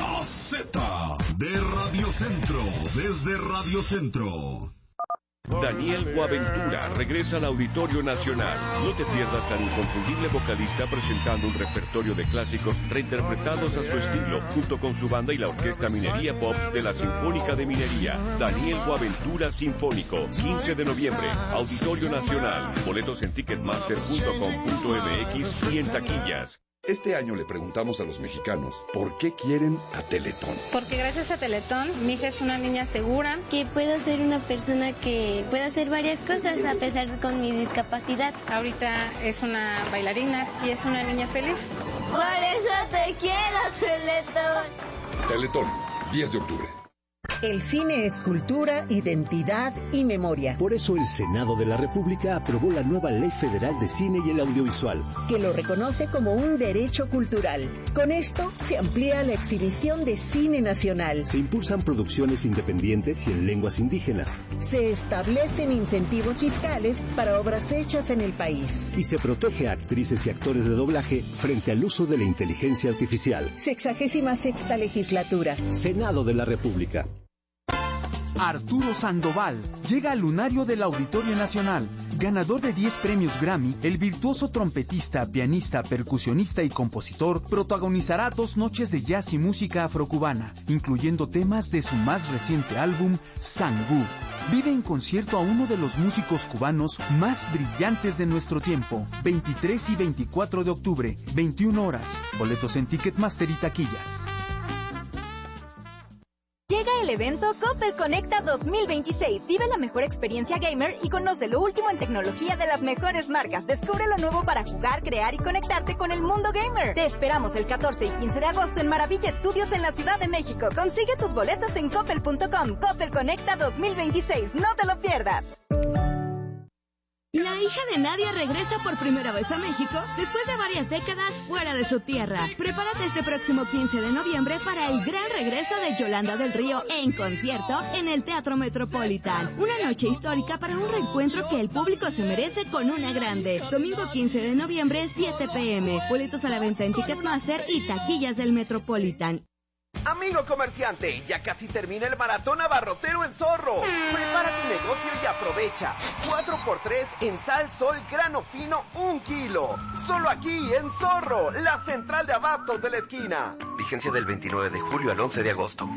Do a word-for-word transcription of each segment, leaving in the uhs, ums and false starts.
La Z de Radio Centro, desde Radio Centro. Daniel Boaventura regresa al Auditorio Nacional. No te pierdas al inconfundible vocalista presentando un repertorio de clásicos reinterpretados a su estilo, junto con su banda y la Orquesta Minería Pops de la Sinfónica de Minería. Daniel Boaventura Sinfónico, quince de noviembre, Auditorio Nacional. Boletos en ticketmaster punto com punto m x y en taquillas. Este año le preguntamos a los mexicanos por qué quieren a Teletón. Porque gracias a Teletón, mi hija es una niña segura. Que puedo ser una persona que pueda hacer varias cosas a pesar con mi discapacidad. Ahorita es una bailarina y es una niña feliz. Por eso te quiero, Teletón. Teletón, diez de octubre. El cine es cultura, identidad y memoria. Por eso el Senado de la República aprobó la nueva Ley Federal de Cine y el Audiovisual, que lo reconoce como un derecho cultural. Con esto se amplía la exhibición de cine nacional. Se impulsan producciones independientes y en lenguas indígenas. Se establecen incentivos fiscales para obras hechas en el país. Y se protege a actrices y actores de doblaje frente al uso de la inteligencia artificial. Sexagésima sexta legislatura. Senado de la República. Arturo Sandoval llega al lunario del Auditorio Nacional. Ganador de diez premios Grammy, el virtuoso trompetista, pianista, percusionista y compositor protagonizará dos noches de jazz y música afrocubana, incluyendo temas de su más reciente álbum, Sangú. Vive en concierto a uno de los músicos cubanos más brillantes de nuestro tiempo. veintitrés y veinticuatro de octubre, veintiuna horas. Boletos en Ticketmaster y taquillas. Llega el evento Coppel Conecta dos mil veintiséis. Vive la mejor experiencia gamer y conoce lo último en tecnología de las mejores marcas. Descubre lo nuevo para jugar, crear y conectarte con el mundo gamer. Te esperamos el catorce y quince de agosto en Maravilla Estudios en la Ciudad de México. Consigue tus boletos en coppel punto com. Coppel Conecta dos mil veintiséis. No te lo pierdas. La hija de Nadia regresa por primera vez a México después de varias décadas fuera de su tierra. Prepárate este próximo quince de noviembre para el gran regreso de Yolanda del Río en concierto en el Teatro Metropolitan. Una noche histórica para un reencuentro que el público se merece con una grande. Domingo quince de noviembre, siete pe eme. Boletos a la venta en Ticketmaster y taquillas del Metropolitan. Amigo comerciante, ya casi termina el maratón abarrotero en Zorro. Prepara tu negocio y aprovecha. cuatro por tres en sal, sol, grano fino, un kilo. Solo aquí en Zorro, la central de abastos de la esquina. Vigencia del veintinueve de julio al once de agosto.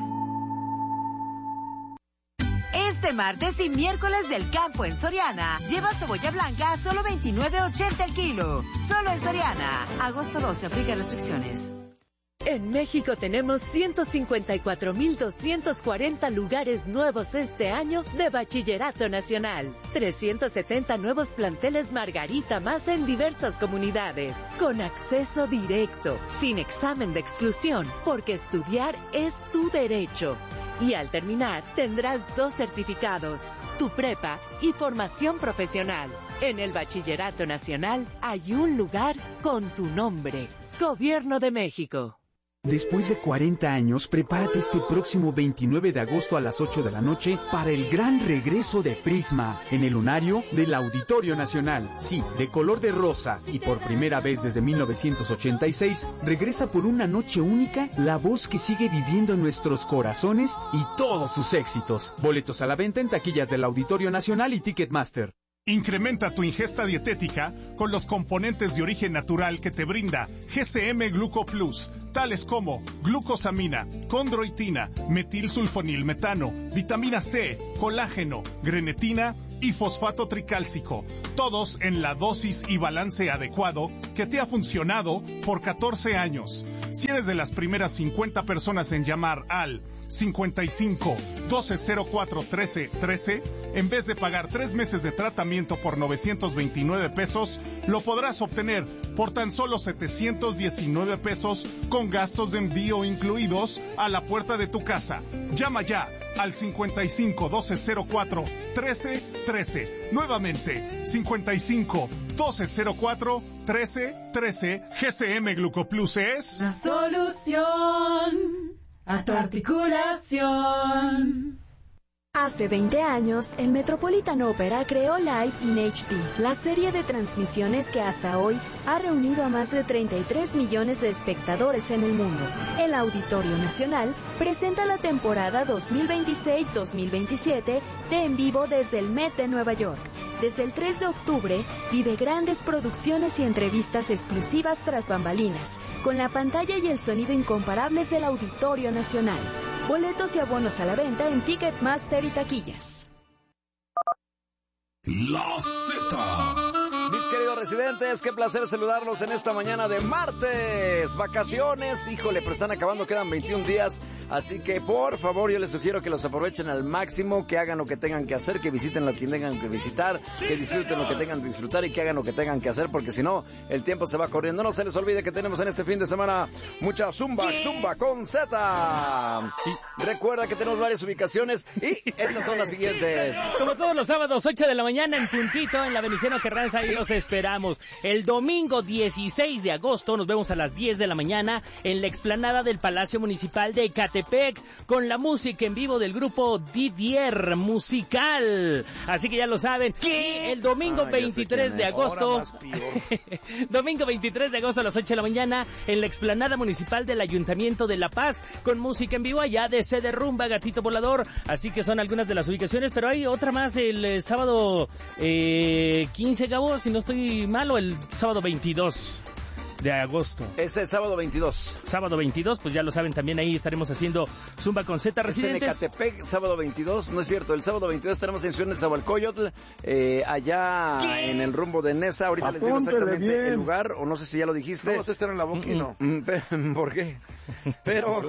Este martes y miércoles del campo en Soriana, lleva cebolla blanca a solo veintinueve ochenta el kilo. Solo en Soriana. Agosto doce, aplica restricciones. En México tenemos ciento cincuenta y cuatro mil doscientos cuarenta lugares nuevos este año de Bachillerato Nacional. trescientos setenta nuevos planteles Margarita más en diversas comunidades. Con acceso directo, sin examen de exclusión, porque estudiar es tu derecho. Y al terminar, tendrás dos certificados, tu prepa y formación profesional. En el Bachillerato Nacional hay un lugar con tu nombre. Gobierno de México. Después de cuarenta años, prepárate este próximo veintinueve de agosto a las ocho de la noche para el gran regreso de Prisma en el lunario del Auditorio Nacional. Sí, de color de rosa y por primera vez desde mil novecientos ochenta y seis, regresa por una noche única la voz que sigue viviendo en nuestros corazones y todos sus éxitos. Boletos a la venta en taquillas del Auditorio Nacional y Ticketmaster. Incrementa tu ingesta dietética con los componentes de origen natural que te brinda G C M Gluco Plus, tales como glucosamina, condroitina, metilsulfonilmetano, vitamina C, colágeno, grenetina y fosfato tricálcico, todos en la dosis y balance adecuado que te ha funcionado por catorce años. Si eres de las primeras cincuenta personas en llamar al cincuenta y cinco, doce cero cuatro, trece, trece, en vez de pagar tres meses de tratamiento por novecientos veintinueve pesos, lo podrás obtener por tan solo setecientos diecinueve pesos con gastos de envío incluidos a la puerta de tu casa. Llama ya al cincuenta y cinco, doce cero cuatro, trece, trece. Nuevamente, cincuenta y cinco, doce cero cuatro, trece, trece. G C M Glucoplus es la solución a tu articulación. Hace veinte años, el Metropolitan Opera creó Live in H D, la serie de transmisiones que hasta hoy ha reunido a más de treinta y tres millones de espectadores en el mundo. El Auditorio Nacional presenta la temporada dos mil veintiséis dos mil veintisiete de En Vivo desde el Met de Nueva York. Desde el tres de octubre, vive grandes producciones y entrevistas exclusivas tras bambalinas, con la pantalla y el sonido incomparables del Auditorio Nacional. Boletos y abonos a la venta en Ticketmaster y taquillas. La Z. Mis queridos residentes, qué placer saludarlos en esta mañana de martes. Vacaciones, híjole, pero están acabando, quedan veintiún días. Así que, por favor, yo les sugiero que los aprovechen al máximo, que hagan lo que tengan que hacer, que visiten lo que tengan que visitar, que disfruten lo que tengan que disfrutar y que hagan lo que tengan que hacer, porque si no, el tiempo se va corriendo. No se les olvide que tenemos en este fin de semana mucha Zumba, Zumba con Z. Y recuerda que tenemos varias ubicaciones y estas son las siguientes. Como todos los sábados, ocho de la mañana en puntito, en la Venustiano Carranza, y los esperamos. El domingo dieciséis de agosto nos vemos a las diez de la mañana en la explanada del Palacio Municipal de Ecatepec con la música en vivo del grupo Didier Musical. Así que ya lo saben. Y el domingo ah, veintitrés de agosto, domingo veintitrés de agosto a las ocho de la mañana en la explanada municipal del Ayuntamiento de La Paz con música en vivo allá de Se Derrumba Gatito Volador. Así que son algunas de las ubicaciones, pero hay otra más el eh, sábado eh, quince, Gabo, si no estoy malo, el sábado veintidós de agosto. Ese es sábado veintidós. Sábado veintidós, pues ya lo saben, también ahí estaremos haciendo Zumba con Z residentes. Es en Ecatepec, sábado veintidós, no es cierto, el sábado veintidós estaremos en Ciudad de Zahualcóyotl, eh, allá ¿Qué? En el rumbo de Nesa. Ahorita Apúntele les digo exactamente bien el lugar, o no sé si ya lo dijiste. Vamos a estar en la boca y no. ¿Por qué? Pero...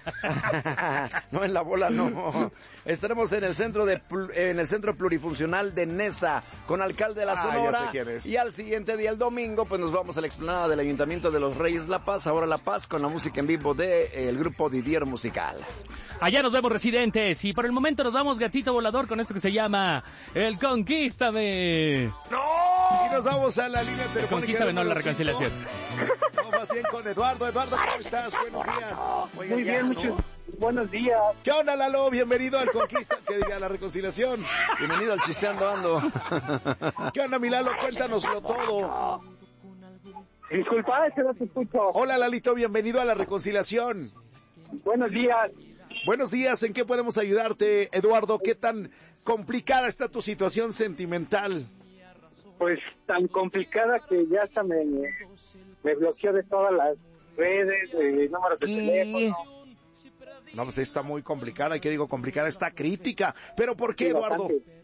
no, en la bola no. Estaremos en el centro de en el centro plurifuncional de Nesa, con alcalde de la Sonora. Ah, ya sé quién es. Y al siguiente día, el domingo, pues nos vamos a la explanada del Ayuntamiento de los Reyes La Paz, ahora La Paz, con la música en vivo de eh, el grupo Didier Musical. Allá nos vemos, residentes, y por el momento nos vamos, Gatito Volador, con esto que se llama El Conquístame. ¡No! Y nos vamos a la línea telefónica. Conquístame, no la reconciliación. No, más bien con Eduardo. Eduardo, ¿cómo estás? Buenos días. Oiga, Muy bien, muchos. Buenos días. ¿Qué onda, Lalo? Bienvenido al Conquista, que diga la reconciliación. Bienvenido al Chisteando Ando. ¿Qué onda, mi Lalo? Cuéntanoslo todo. Disculpa, es que no te escucho. Hola, Lalito, bienvenido a la reconciliación. Buenos días. Buenos días, ¿en qué podemos ayudarte, Eduardo? ¿Qué tan complicada está tu situación sentimental? Pues tan complicada que ya hasta me, me bloqueó de todas las redes, de números de ¿Qué? teléfono. No, pues está muy complicada, ¿y qué digo? Complicada, está crítica. ¿Pero por qué, sí, Eduardo? Bastante.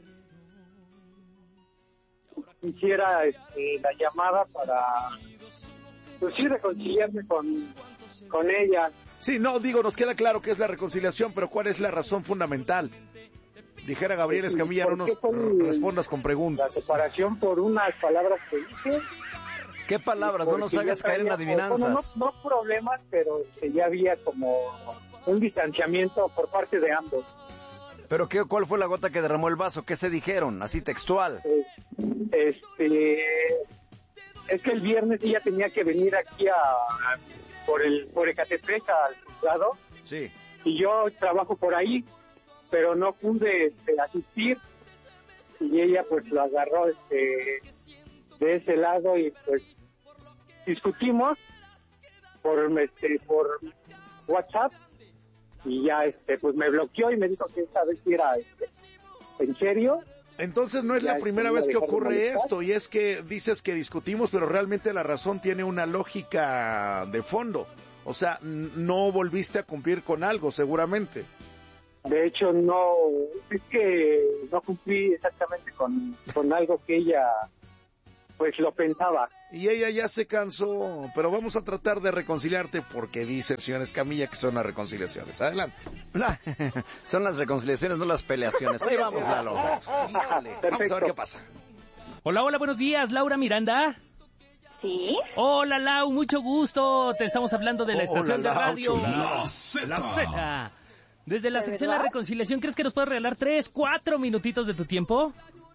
Quisiera este, la llamada para, pues sí, reconciliarme con, con ella. Sí, no, digo, nos queda claro que es la reconciliación, pero ¿cuál es la razón fundamental? Dijera Gabriel Escamilla, no nos respondas con preguntas. La separación por unas palabras que dije. ¿Qué palabras? No nos hagas caer en adivinanzas. Bueno, no, no problemas, pero este, ya había como un distanciamiento por parte de ambos. ¿Pero qué, cuál fue la gota que derramó el vaso? ¿Qué se dijeron? Así textual. Este, es que el viernes ella tenía que venir aquí a, a por el por Ecatepec al juzgado. Sí. Y yo trabajo por ahí, pero no pude este, asistir. Y ella pues lo agarró este de ese lado y pues discutimos por este por WhatsApp. Y ya, este, pues me bloqueó y me dijo que esta vez era este, en serio. Entonces no es ya la primera vez que ocurre esto, y es que dices que discutimos, pero realmente la razón tiene una lógica de fondo. O sea, no volviste a cumplir con algo, seguramente. De hecho, no, es que no cumplí exactamente con, con algo que ella, pues lo pensaba. Y ella ya se cansó, pero vamos a tratar de reconciliarte porque dice el señor Escamilla que son las reconciliaciones. Adelante. La, son las reconciliaciones, no las peleaciones. Ahí vamos, Lalo. Vamos a ver qué pasa. Hola, hola, buenos días, Laura Miranda. Sí. Hola, Lau, mucho gusto. Te estamos hablando de la oh, estación la de radio La Z. La Z. Desde la sección de la reconciliación, ¿crees que nos puedes regalar tres, cuatro minutitos de tu tiempo?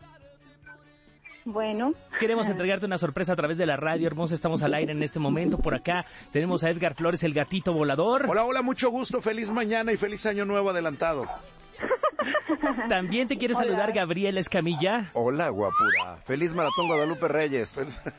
Bueno. Queremos entregarte una sorpresa a través de la radio, hermosa. Estamos al aire en este momento. Por acá tenemos a Edgar Flores, el gatito volador. Hola, hola, mucho gusto. Feliz mañana y feliz año nuevo adelantado. También te quiere saludar Hola. Gabriela Escamilla. Hola, guapura. Feliz Maratón Guadalupe Reyes.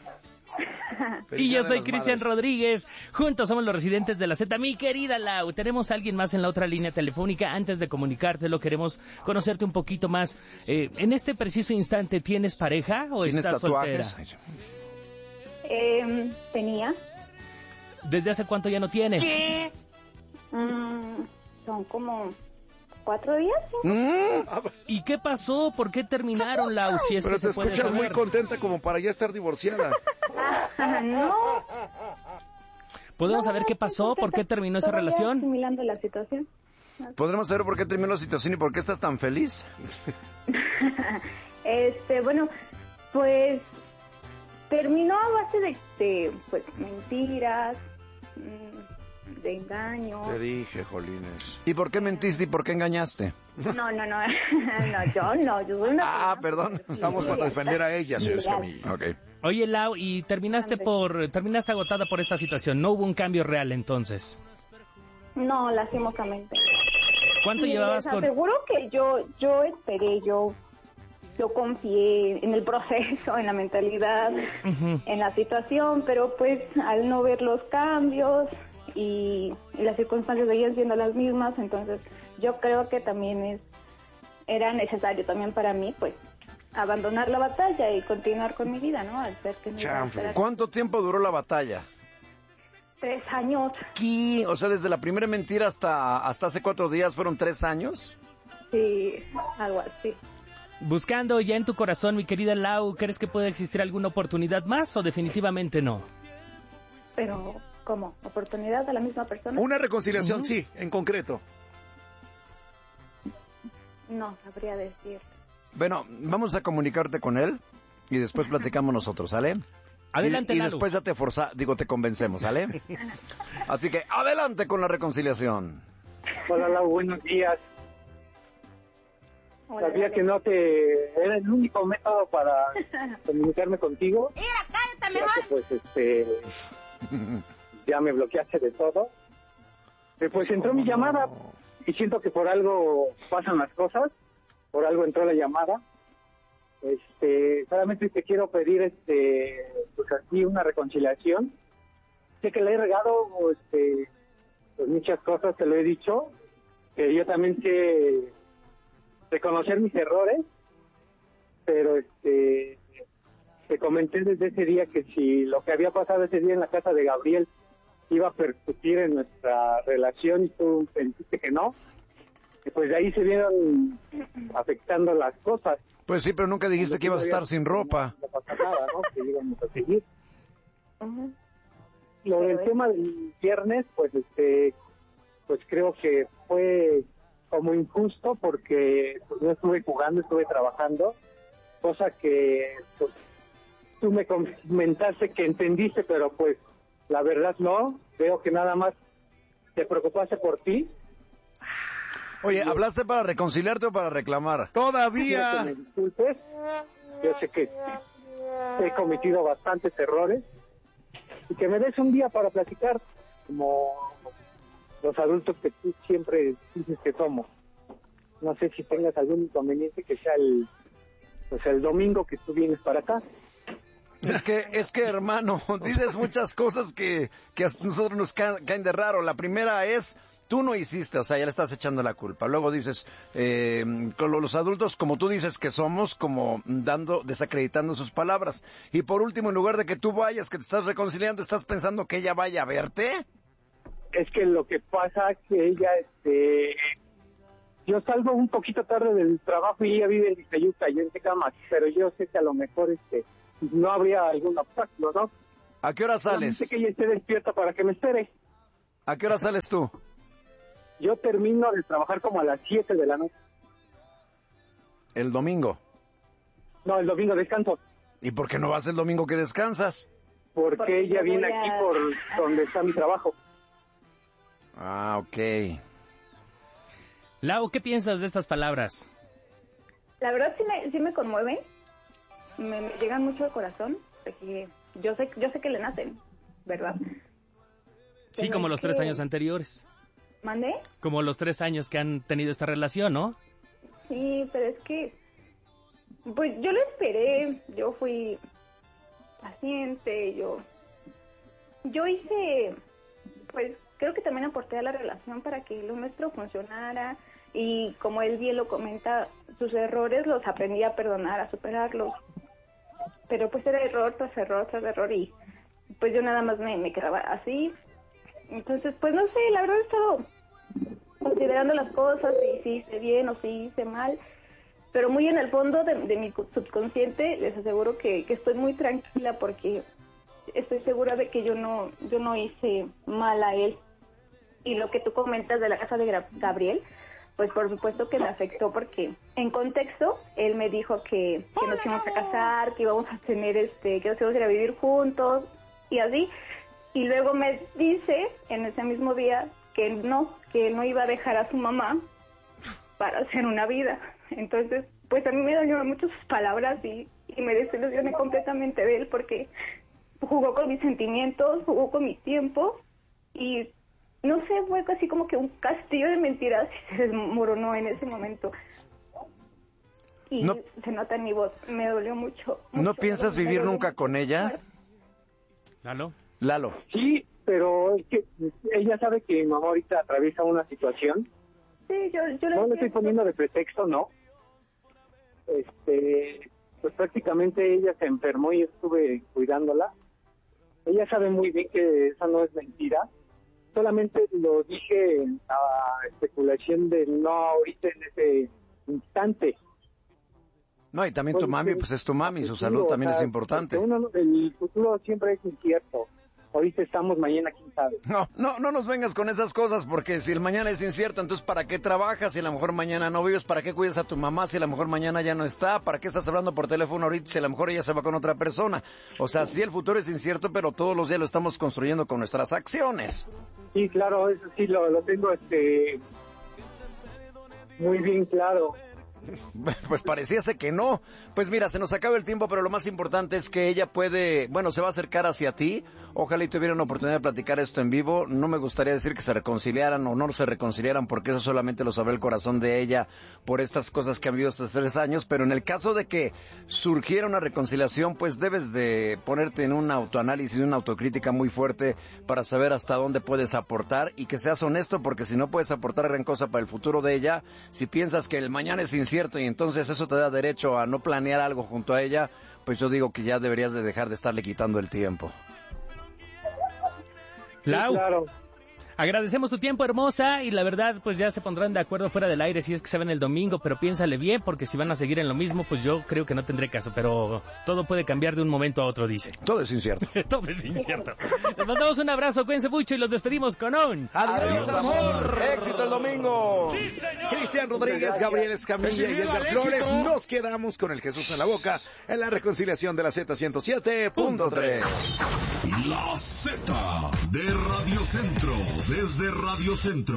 Y yo soy Cristian Rodríguez. Juntos somos los residentes de la Z. Mi querida Lau, tenemos a alguien más en la otra línea telefónica. Antes de comunicártelo, queremos conocerte un poquito más. Eh, en este preciso instante, ¿tienes pareja o ¿Tienes estás tatuajes? soltera? Eh, tenía. ¿Desde hace cuánto ya no tienes? ¿Qué? Mm, son como cuatro días. ¿Sí? ¿Mm? ¿Y qué pasó? ¿Por qué terminaron, Lau? Si es Pero que te se puede escuchas muy saber. contenta como para ya estar divorciada. Ah, no. ¿Podemos No, saber qué pasó? ¿Por qué terminó esa Todavía relación? asimilando la situación. ¿Podremos saber por qué terminó la situación y por qué estás tan feliz? Este, bueno, pues terminó a base de, de pues mentiras, mm, de engaños. Te dije, Jolines. ¿Y por qué mentiste y por qué engañaste? No, no, no, no, yo no, yo soy una... Ah, perdón. Estamos para defender a ella, señor Escamilla. Ok. Oye, Lau, y terminaste por terminaste agotada por esta situación. No hubo un cambio real entonces. No, lastimosamente. ¿Cuánto Y llevabas les con...? aseguro que yo, yo esperé, yo, yo confié en el proceso, en la mentalidad, Ujú. en la situación, pero pues al no ver los cambios y, y las circunstancias seguían siendo las mismas, entonces yo creo que también es era necesario también para mí, pues, abandonar la batalla y continuar con mi vida, ¿no? Al ver que no iba a esperar ¿Cuánto tiempo duró la batalla? tres años. ¿Qué? O sea, desde la primera mentira hasta, hasta hace cuatro días fueron tres años. Sí, algo así. Buscando ya en tu corazón, mi querida Lau, ¿crees que puede existir alguna oportunidad más o definitivamente no? Pero, ¿cómo? ¿Oportunidad a la misma persona? Una reconciliación, sí, en concreto. No sabría decir. Bueno, vamos a comunicarte con él y después platicamos nosotros, ¿sale? Adelante, Y, y Lalo. después ya te forza, digo, te convencemos, ¿sale? Así que adelante con la reconciliación. Hola, Lau, buenos días. Hola, Sabía Lalo. que no te... Era el único método para comunicarme contigo. Mira, cállate Ya que, pues, este... ya me bloqueaste de todo. Eh, Pues entró mi llamada y siento que por algo pasan las cosas. Por algo entró la llamada. Este, solamente te quiero pedir, este, pues así una reconciliación. Sé que le he regado, este, pues muchas cosas, te lo he dicho, que yo también sé reconocer mis errores, pero este, te comenté desde ese día que si lo que había pasado ese día en la casa de Gabriel iba a percutir en nuestra relación y tú pensaste que no, y pues de ahí se vieron afectando las cosas. Pues sí, pero nunca dijiste que ibas a estar sin ropa. No pasa nada, ¿no? Que íbamos a seguir. Lo del tema del viernes, pues este, pues creo que fue como injusto porque pues, no estuve jugando, estuve trabajando, cosa que pues, tú me comentaste que entendiste, pero pues la verdad no. Veo que nada más te preocupaste por ti. Oye, ¿hablaste para reconciliarte o para reclamar? Todavía. Quiero que me disculpes. Yo sé que he cometido bastantes errores y que me des un día para platicar como los adultos que tú siempre dices que somos. No sé si tengas algún inconveniente que sea el pues el domingo que tú vienes para acá. Es que, es que hermano, dices muchas cosas que, que a nosotros nos ca- caen de raro. La primera es, tú no hiciste, o sea, ya le estás echando la culpa. Luego dices, eh, con los adultos, como tú dices que somos, como dando, desacreditando sus palabras. Y por último, en lugar de que tú vayas, que te estás reconciliando, estás pensando que ella vaya a verte. Es que lo que pasa es que ella, este, yo salgo un poquito tarde del trabajo y ella vive en Ixtayuca, yo en Tecamac, pero yo sé que a lo mejor, este, no habría algún obstáculo, ¿no? ¿A qué hora sales? Solamente que ella esté despierta para que me espere. ¿A qué hora sales tú? Yo termino de trabajar como a las siete de la noche. El domingo. No, el domingo descanso. ¿Y por qué no vas el domingo que descansas? Porque, Porque ella yo viene voy a- aquí por donde está mi trabajo. Ah, ok. Lau, ¿qué piensas de estas palabras? La verdad sí me, sí me conmueven, me, me llegan mucho al corazón, porque yo sé, yo sé que le nacen, ¿verdad? Sí, Pero como es los tres que- años anteriores. ¿Mandé? Como los tres años que han tenido esta relación, ¿no? Sí, pero es que, pues yo lo esperé, yo fui paciente, yo, yo hice, pues creo que también aporté a la relación para que lo nuestro funcionara y como él bien lo comenta, sus errores los aprendí a perdonar, a superarlos, pero pues era error tras error tras error y pues yo nada más me, me quedaba así, entonces pues no sé, la verdad he estado considerando las cosas, si, si hice bien o si hice mal, pero muy en el fondo de, de mi subconsciente les aseguro que, que estoy muy tranquila porque estoy segura de que yo no yo no hice mal a él. Y lo que tú comentas de la casa de Gabriel, pues por supuesto que me afectó porque en contexto él me dijo que, que nos íbamos a casar, que íbamos a tener este, que nos íbamos a ir a vivir juntos y así, y luego me dice en ese mismo día que no, que no iba a dejar a su mamá para hacer una vida. Entonces, pues a mí me dañó mucho sus palabras y, y me desilusioné completamente de él porque jugó con mis sentimientos, jugó con mi tiempo y no sé, fue casi como que un castillo de mentiras y se desmoronó en ese momento. Y no, se nota en mi voz, me dolió mucho. mucho ¿No piensas vivir nunca con ella? Lalo. Lalo. Sí, pero es que ella sabe que mi mamá ahorita atraviesa una situación. Sí, yo, yo no le estoy poniendo de pretexto, no. Este, pues prácticamente ella se enfermó y estuve cuidándola. Ella sabe muy bien que esa no es mentira. Solamente lo dije a especulación de no ahorita en ese instante. No, y también tu mami, pues es tu mami, su salud también es importante. Uno, el futuro siempre es incierto. Ahorita estamos, mañana quién sabe. No, no, no nos vengas con esas cosas, porque si el mañana es incierto, entonces ¿para qué trabajas? Si a lo mejor mañana no vives, ¿para qué cuidas a tu mamá? Si a lo mejor mañana ya no está, ¿para qué estás hablando por teléfono ahorita si a lo mejor ella se va con otra persona? O sea, sí, el futuro es incierto, pero todos los días lo estamos construyendo con nuestras acciones. Sí, claro, eso sí lo, lo tengo este muy bien claro. Pues pareciese que no. Pues mira, se nos acaba el tiempo, pero lo más importante es que ella puede, bueno, se va a acercar hacia ti. Ojalá y tuviera una oportunidad de platicar esto en vivo. No me gustaría decir que se reconciliaran o no se reconciliaran, porque eso solamente lo sabrá el corazón de ella por estas cosas que han vivido estos tres años. Pero en el caso de que surgiera una reconciliación, pues debes de ponerte en un autoanálisis, una autocrítica muy fuerte para saber hasta dónde puedes aportar y que seas honesto, porque si no puedes aportar gran cosa para el futuro de ella, si piensas que el mañana es incierto y entonces eso te da derecho a no planear algo junto a ella, pues yo digo que ya deberías de dejar de estarle quitando el tiempo. Lau, sí, claro. Agradecemos tu tiempo, hermosa, y la verdad, pues ya se pondrán de acuerdo fuera del aire si es que se ven el domingo, pero piénsale bien, porque si van a seguir en lo mismo, pues yo creo que no tendré caso, pero todo puede cambiar de un momento a otro, dice. Todo es incierto. Todo es incierto. Les mandamos un abrazo, cuídense mucho y los despedimos con un... ¡Adiós, amor! ¡Éxito el domingo! Sí, Cristian Rodríguez, Gabriel Escamilla y Edgar Flores, nos quedamos con el Jesús en la boca en la reconciliación de la Z ciento siete punto tres. La Z de Radio Centro, desde Radio Centro.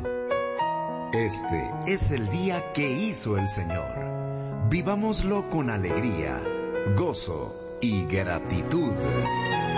Este es el día que hizo el Señor. Vivámoslo con alegría, gozo y gratitud.